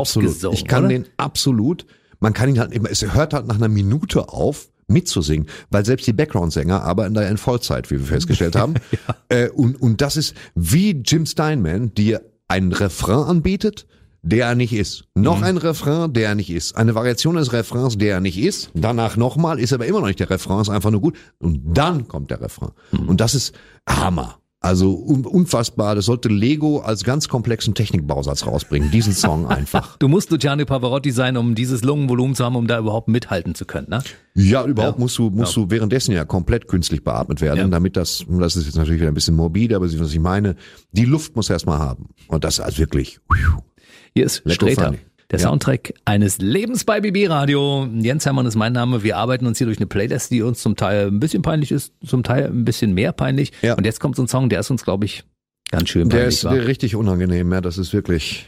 Absolut. Ich kann den absolut, man kann ihn halt immer, es hört halt nach einer Minute auf, mitzusingen, weil selbst die Background-Sänger arbeiten da in Vollzeit, wie wir festgestellt haben. Und das ist wie Jim Steinman, dir einen Refrain anbietet, der er nicht ist. Noch ein Refrain, der er nicht ist. Eine Variation des Refrains, der er nicht ist. Danach nochmal, ist aber immer noch nicht der Refrain, ist einfach nur gut. Und dann kommt der Refrain. Und das ist Hammer. Also unfassbar. Das sollte Lego als ganz komplexen Technikbausatz rausbringen. Diesen Song einfach. Du musst Luciano Pavarotti sein, um dieses Lungenvolumen zu haben, um da überhaupt mithalten zu können, ne? Ja, überhaupt musst du währenddessen ja komplett künstlich beatmet werden, damit das ist jetzt natürlich wieder ein bisschen morbide, aber was ich meine, die Luft muss erstmal haben. Und das ist also wirklich. Hier ist Sträter, der Soundtrack eines Lebens bei BB Radio. Jens Hermann ist mein Name. Wir arbeiten uns hier durch eine Playlist, die uns zum Teil ein bisschen peinlich ist, zum Teil ein bisschen mehr peinlich. Ja. Und jetzt kommt so ein Song, der ist uns, glaube ich, ganz schön peinlich. Der ist richtig unangenehm. Ja, das ist wirklich,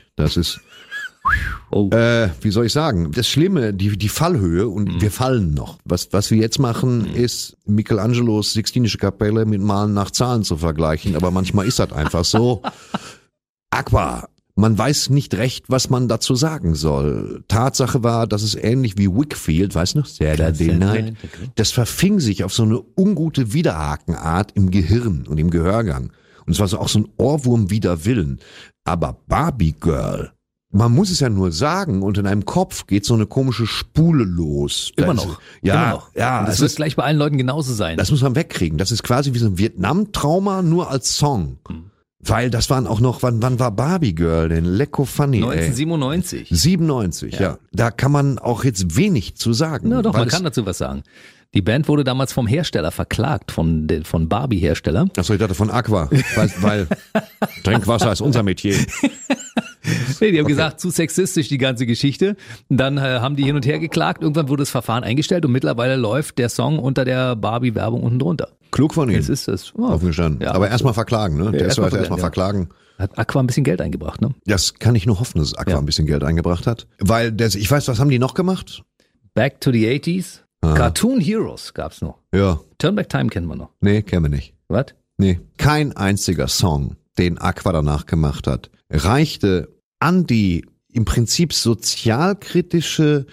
wie soll ich sagen? Das Schlimme, die Fallhöhe und wir fallen noch. Was wir jetzt machen, ist Michelangelos Sixtinische Kapelle mit Malen nach Zahlen zu vergleichen. Aber manchmal ist das einfach so. Aqua. Man weiß nicht recht, was man dazu sagen soll. Tatsache war, dass es ähnlich wie Wickfield, weißt du noch? Saturday Night. Das verfing sich auf so eine ungute Widerhakenart im Gehirn und im Gehörgang. Und es war so auch so ein Ohrwurm wider Willen. Aber Barbie Girl, man muss es ja nur sagen, und in einem Kopf geht so eine komische Spule los. Immer noch. Ja. Und das wird gleich bei allen Leuten genauso sein. Das muss man wegkriegen. Das ist quasi wie so ein Vietnam-Trauma, nur als Song. Weil das waren auch noch, wann war Barbie Girl denn? Lecko Funny, 1997. 97, ja. Da kann man auch jetzt wenig zu sagen. Na doch, man kann dazu was sagen. Die Band wurde damals vom Hersteller verklagt, von Barbie-Hersteller. Achso, ich dachte von Aqua, weil Trinkwasser ist unser Metier. Nee, die haben gesagt, zu sexistisch die ganze Geschichte. Und dann haben die hin und her geklagt. Irgendwann wurde das Verfahren eingestellt und mittlerweile läuft der Song unter der Barbie-Werbung unten drunter. Klug von Ihnen. Das ist es. Oh. Aufgestanden. Ja, aber erstmal verklagen, ne? Der sollte erstmal verklagen. Hat Aqua ein bisschen Geld eingebracht, ne? Das kann ich nur hoffen, dass Aqua ein bisschen Geld eingebracht hat. Weil, ich weiß, was haben die noch gemacht? Back to the 80s. Cartoon Heroes gab's noch. Ja. Turn Back Time kennen wir noch. Nee, kennen wir nicht. Was? Nee. Kein einziger Song, den Aqua danach gemacht hat, reichte an die im Prinzip sozialkritische,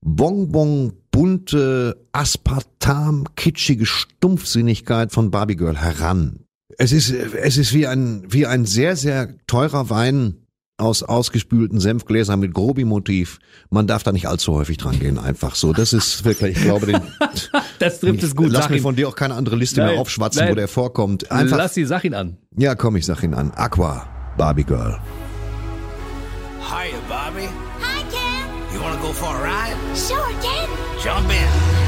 bunte, aspartam, kitschige Stumpfsinnigkeit von Barbie Girl heran. Es ist wie ein sehr, sehr teurer Wein aus ausgespülten Senfgläsern mit Grobi-Motiv. Man darf da nicht allzu häufig dran gehen, einfach so. Das ist wirklich, ich glaube, das trifft es gut. Lass mir von dir auch keine andere Liste mehr aufschwatzen, wo der vorkommt. Einfach, lass die, sag ihn an. Ja, komm, ich sag ihn an. Aqua, Barbie Girl. Hiya, Bobby. Hi, Ken. You wanna go for a ride? Sure, Ken. Jump in.